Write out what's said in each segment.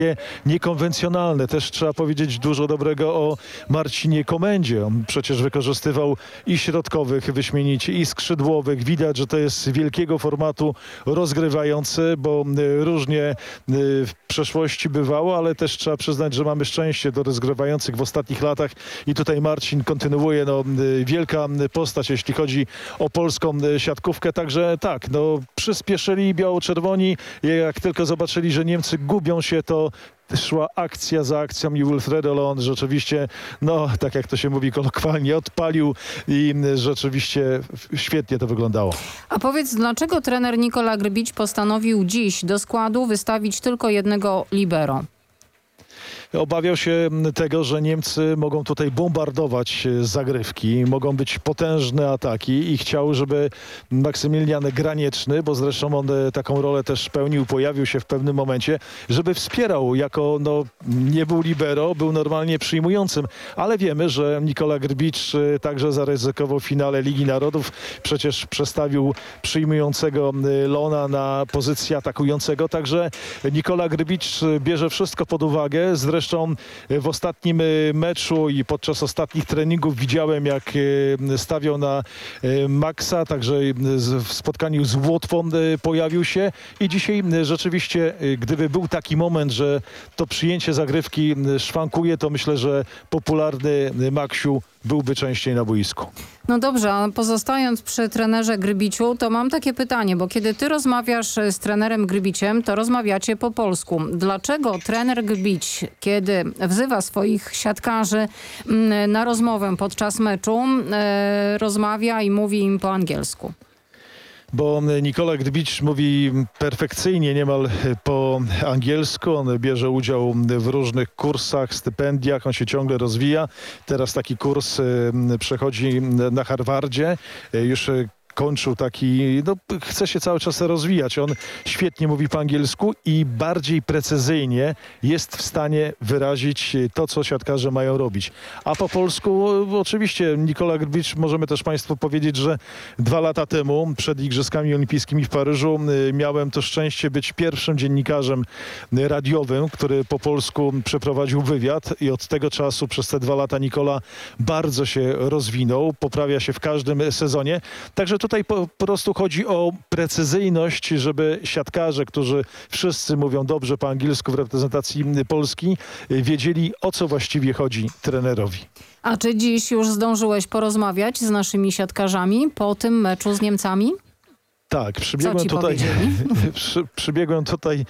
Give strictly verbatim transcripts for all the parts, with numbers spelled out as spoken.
niekonwencjonalne. Też trzeba powiedzieć dużo dobrego o Marcinie Komendzie. On przecież wykorzystywał i środkowych wyśmienicie, i skrzydłowych. Widać, że to jest wielkiego formatu rozgrywający, bo różnie w przeszłości bywało, ale też trzeba przyznać, że mamy szczęście do rozgrywających w ostatnich latach i tutaj Marcin kontynuuje. No, wielka postać, jeśli chodzi o polską siatkówkę. Także tak, no, przyspieszyli biało-czerwoni. Jak tylko zobaczyli, że Niemcy gubią się, to szła akcja za akcją i Wilfredo Leon rzeczywiście, no tak jak to się mówi kolokwialnie, odpalił i rzeczywiście świetnie to wyglądało. A powiedz, dlaczego trener Nikola Grbić postanowił dziś do składu wystawić tylko jednego libero? Obawiał się tego, że Niemcy mogą tutaj bombardować zagrywki, mogą być potężne ataki i chciał, żeby Maksymilian Granieczny, bo zresztą on taką rolę też pełnił, pojawił się w pewnym momencie, żeby wspierał jako, no nie był libero, był normalnie przyjmującym, ale wiemy, że Nikola Grbić także zaryzykował w finale Ligi Narodów, przecież przestawił przyjmującego Lona na pozycję atakującego, także Nikola Grbić bierze wszystko pod uwagę. Zresztą Zresztą w ostatnim meczu i podczas ostatnich treningów widziałem, jak stawiał na Maxa, także w spotkaniu z Łotwą pojawił się i dzisiaj rzeczywiście, gdyby był taki moment, że to przyjęcie zagrywki szwankuje, to myślę, że popularny Maksiu byłby częściej na boisku. No dobrze, a pozostając przy trenerze Grybiciu, to mam takie pytanie, bo kiedy ty rozmawiasz z trenerem Grybiciem, to rozmawiacie po polsku. Dlaczego trener Grbić, kiedy wzywa swoich siatkarzy na rozmowę podczas meczu, e, rozmawia i mówi im po angielsku? Bo Nikola Grbić mówi perfekcyjnie niemal po angielsku. On bierze udział w różnych kursach, stypendiach. On się ciągle rozwija. Teraz taki kurs przechodzi na Harvardzie. Już kończył taki, no chce się cały czas rozwijać. On świetnie mówi po angielsku i bardziej precyzyjnie jest w stanie wyrazić to, co siatkarze mają robić. A po polsku oczywiście Nikola Grbić, możemy też Państwu powiedzieć, że dwa lata temu przed Igrzyskami Olimpijskimi w Paryżu miałem to szczęście być pierwszym dziennikarzem radiowym, który po polsku przeprowadził wywiad i od tego czasu przez te dwa lata Nikola bardzo się rozwinął, poprawia się w każdym sezonie. Także tutaj po, po prostu chodzi o precyzyjność, żeby siatkarze, którzy wszyscy mówią dobrze po angielsku w reprezentacji Polski, wiedzieli, o co właściwie chodzi trenerowi. A czy dziś już zdążyłeś porozmawiać z naszymi siatkarzami po tym meczu z Niemcami? Tak, przybiegłem tutaj, przy, przybiegłem tutaj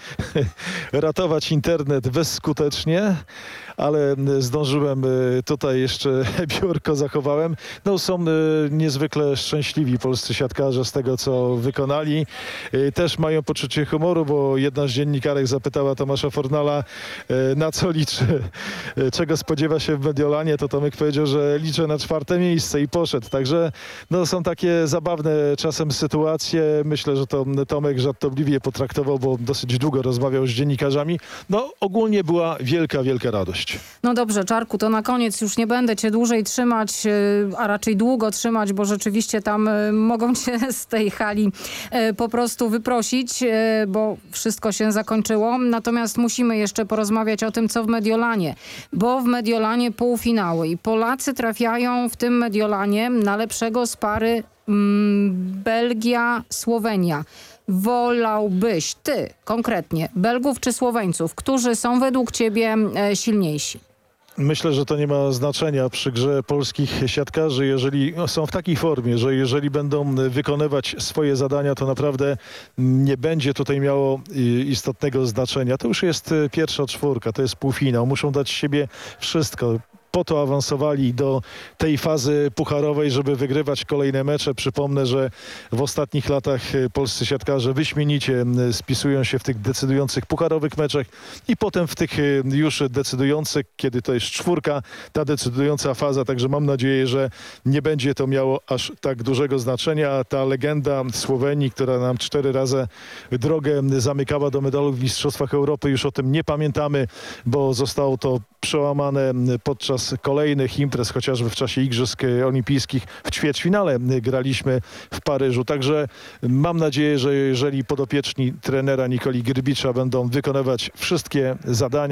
ratować internet bezskutecznie, ale zdążyłem tutaj jeszcze biurko zachowałem. No są niezwykle szczęśliwi polscy siatkarze z tego, co wykonali. Też mają poczucie humoru, bo jedna z dziennikarek zapytała Tomasza Fornala, na co liczy, czego spodziewa się w Mediolanie, to Tomek powiedział, że liczę na czwarte miejsce i poszedł. Także no, są takie zabawne czasem sytuacje. Myślę, że to Tomek żartobliwie potraktował, bo dosyć długo rozmawiał z dziennikarzami. No ogólnie była wielka, wielka radość. No dobrze, Czarku, to na koniec już nie będę cię dłużej trzymać, a raczej długo trzymać, bo rzeczywiście tam mogą cię z tej hali po prostu wyprosić, bo wszystko się zakończyło. Natomiast musimy jeszcze porozmawiać o tym, co w Mediolanie, bo w Mediolanie półfinały i Polacy trafiają w tym Mediolanie na lepszego z pary Belgia-Słowenia. Wolałbyś ty konkretnie Belgów czy Słoweńców, którzy są według ciebie silniejsi? Myślę, że to nie ma znaczenia przy grze polskich siatkarzy, jeżeli są w takiej formie, że jeżeli będą wykonywać swoje zadania, to naprawdę nie będzie tutaj miało istotnego znaczenia. To już jest pierwsza czwórka, to jest półfinał. Muszą dać z siebie wszystko. Po to awansowali do tej fazy pucharowej, żeby wygrywać kolejne mecze. Przypomnę, że w ostatnich latach polscy siatkarze wyśmienicie spisują się w tych decydujących pucharowych meczach i potem w tych już decydujących, kiedy to jest czwórka, ta decydująca faza. Także mam nadzieję, że nie będzie to miało aż tak dużego znaczenia. Ta legenda Słowenii, która nam cztery razy drogę zamykała do medalu w Mistrzostwach Europy, już o tym nie pamiętamy, bo zostało to przełamane podczas podczas kolejnych imprez, chociażby w czasie Igrzysk Olimpijskich w ćwierćfinale graliśmy w Paryżu. Także mam nadzieję, że jeżeli podopieczni trenera Nikoli Grbicza będą wykonywać wszystkie zadania,